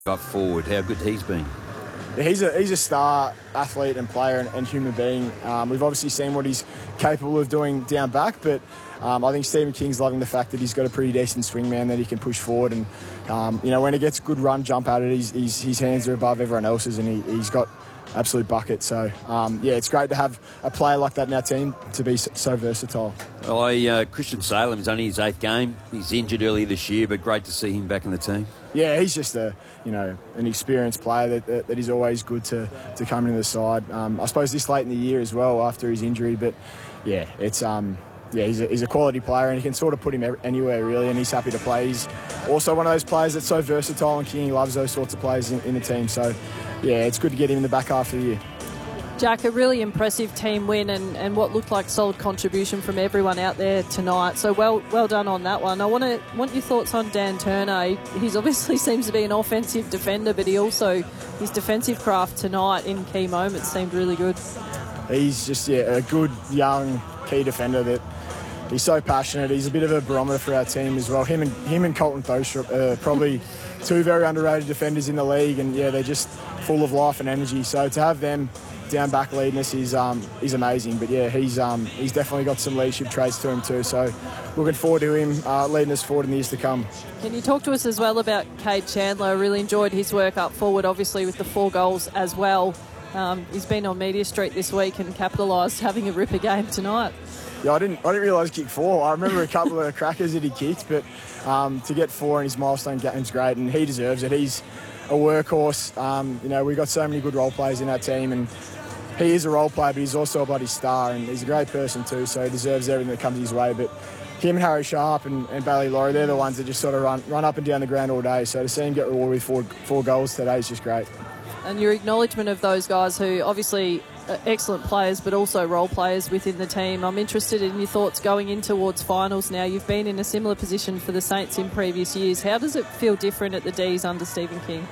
up forward, how good he's been. Yeah, he's a star athlete and player and human being. We've obviously seen what he's capable of doing down back, but I think Stephen King's loving the fact that he's got a pretty decent swingman that he can push forward. And, when he gets a good run, jump at it, his hands are above everyone else's, and he's got absolute bucket. So, it's great to have a player like that in our team to be so versatile. Christian Salem is only his 8th game. He's injured earlier this year, but great to see him back in the team. Yeah, he's just an experienced player that is always good to come into the side. I suppose this late in the year as well after his injury, but yeah, it's he's a quality player and you can sort of put him anywhere really, and he's happy to play. He's also one of those players that's so versatile, and King loves those sorts of players in the team. So yeah, it's good to get him in the back half of the year. Jack, a really impressive team win and what looked like solid contribution from everyone out there tonight. So well done on that one. I want your thoughts on Dan Turner. He's obviously seems to be an offensive defender, but his defensive craft tonight in key moments seemed really good. He's just a good young key defender that he's so passionate. He's a bit of a barometer for our team as well. Him and Colton Thostrup are probably two very underrated defenders in the league, and they're just full of life and energy. So to have them down back leading us is amazing. But he's definitely got some leadership traits to him too. So looking forward to him leading us forward in the years to come. Can you talk to us as well about Cade Chandler? I really enjoyed his work up forward, obviously with the 4 goals as well. He's been on Media Street this week and capitalised, having a ripper game tonight. Yeah, I didn't realise he kicked 4. I remember a couple of crackers that he kicked, but to get 4 in his milestone game's great, and he deserves it. He's a workhorse. We've got so many good role players in our team, and he is a role player, but he's also a bloody star, and he's a great person too, so he deserves everything that comes his way. But him and Harry Sharp and Bailey Laurie, they're the ones that just sort of run up and down the ground all day. So to see him get rewarded with 4 goals today is just great. And your acknowledgement of those guys who obviously are excellent players but also role players within the team. I'm interested in your thoughts going in towards finals now. You've been in a similar position for the Saints in previous years. How does it feel different at the D's under Stephen King?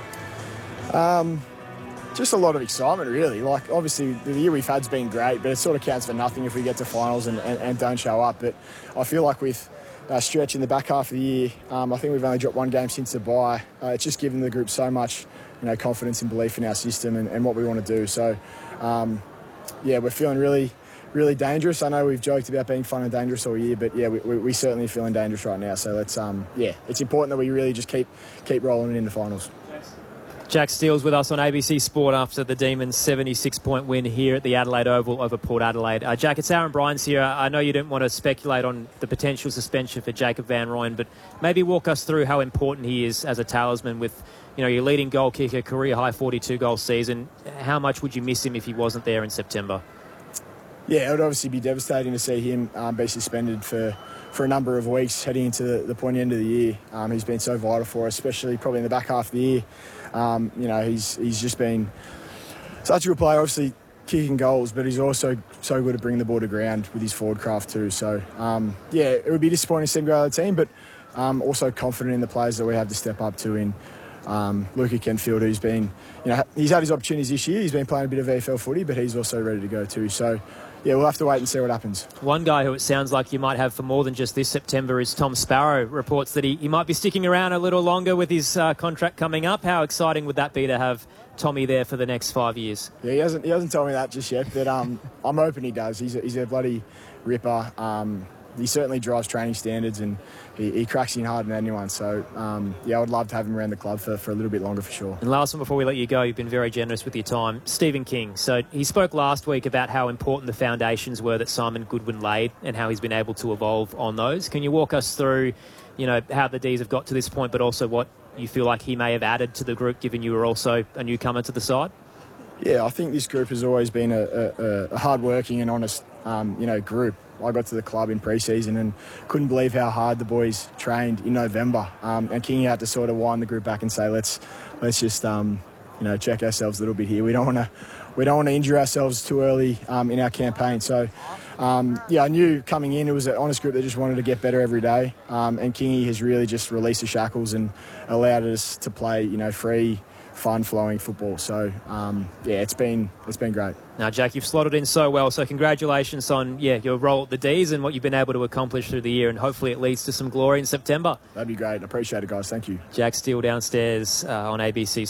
Just a lot of excitement, really. Like, obviously, the year we've had's been great, but it sort of counts for nothing if we get to finals and don't show up. But I feel like with stretch in the back half of the year, I think we've only dropped 1 game since the bye. It's just given the group so much confidence and belief in our system and what we want to do. So, we're feeling really, really dangerous. I know we've joked about being fun and dangerous all year, but we're certainly feeling dangerous right now. So let's, it's important that we really just keep rolling in the finals. Jack Steele's with us on ABC Sport after the Demons' 76-point win here at the Adelaide Oval over Port Adelaide. Jack, it's Aaron Bryans here. I know you didn't want to speculate on the potential suspension for Jacob Van Rooyen, but maybe walk us through how important he is as a talisman with, your leading goal kicker, career-high 42-goal season. How much would you miss him if he wasn't there in September? Yeah, it would obviously be devastating to see him be suspended for a number of weeks heading into the pointy end of the year. He's been so vital for us, especially probably in the back half of the year. He's just been such a good player, obviously kicking goals, but he's also so good at bringing the ball to ground with his forward craft too. So, it would be disappointing to see him go out of the team, but also confident in the players that we have to step up to in Luca Kenfield, who's been, he's had his opportunities this year. He's been playing a bit of VFL footy, but he's also ready to go too. So, we'll have to wait and see what happens. One guy who it sounds like you might have for more than just this September is Tom Sparrow. Reports that he might be sticking around a little longer with his contract coming up. How exciting would that be to have Tommy there for the next 5 years? Yeah, he hasn't told me that just yet, but I'm hoping he does. He's a bloody ripper. He certainly drives training standards, and he cracks in harder than anyone. So, I would love to have him around the club for a little bit longer for sure. And last one before we let you go, you've been very generous with your time. Stephen King. So he spoke last week about how important the foundations were that Simon Goodwin laid and how he's been able to evolve on those. Can you walk us through, how the D's have got to this point, but also what you feel like he may have added to the group, given you were also a newcomer to the side? Yeah, I think this group has always been a hard-working and honest, group. I got to the club in pre-season and couldn't believe how hard the boys trained in November. And King had to sort of wind the group back and say, let's just check ourselves a little bit here. We don't want to injure ourselves too early in our campaign. So I knew coming in it was an honest group that just wanted to get better every day. And Kingy has really just released the shackles and allowed us to play free fun flowing football. So it's been great. Now, Jack, you've slotted in so well, so congratulations on your role at the D's and what you've been able to accomplish through the year, and hopefully it leads to some glory in September. That'd be great. Appreciate it, guys. Thank you. Jack Steele downstairs on ABC